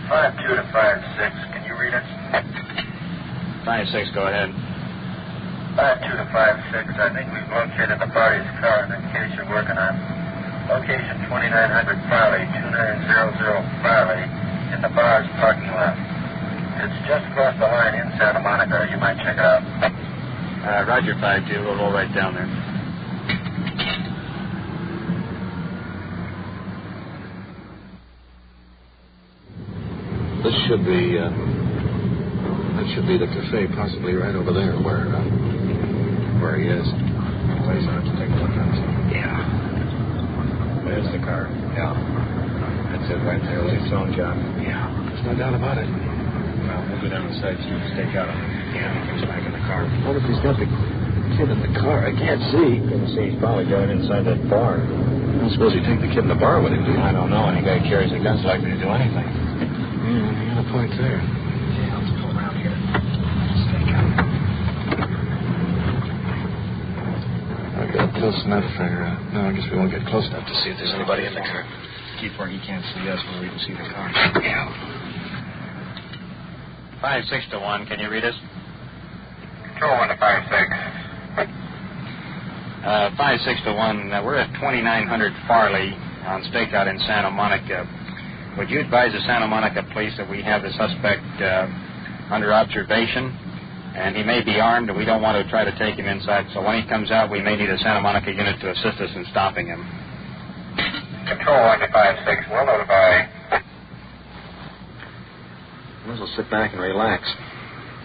52 to 56. Can you read it? 5-6, go ahead. 52 to 56. I think we've located the party's car in the case you're working on. Location 2900 Farley, 2900 Farley, in the bar's parking lot. It's just across the line in Santa Monica. You might check it out. Roger, 5-2. We'll roll right down there. This should be, that should be the cafe, possibly right over there where he is. Place I have to take a look at. Yeah. There's the car. Yeah. That's it right there. It's its own job. Yeah. There's no doubt about it. Well, we'll go down the side, see if we stake out on him. Yeah. He comes back in the car. What if he's got the kid in the car? I can't see. Couldn't see. He's probably got it inside that bar. I suppose he'd take the kid in the bar with him, do you? I don't know. Any guy who carries a gun's likely to do anything. Yeah, you got a point there. Yeah, let's pull around here. Stake out. I'll get up close enough for... no, I guess we won't get close enough to see if there's anybody in the car. Keep where he can't see us, where we can see the car. Yeah. 5-6 to 1. Can you read us? 201 to 56. 5-6 to 1. We're at 2900 Farley on stakeout in Santa Monica. Would you advise the Santa Monica police that we have the suspect under observation? And he may be armed, and we don't want to try to take him inside. So when he comes out, we may need a Santa Monica unit to assist us in stopping him. Control 1 to 56. We'll notify. Might as well sit back and relax.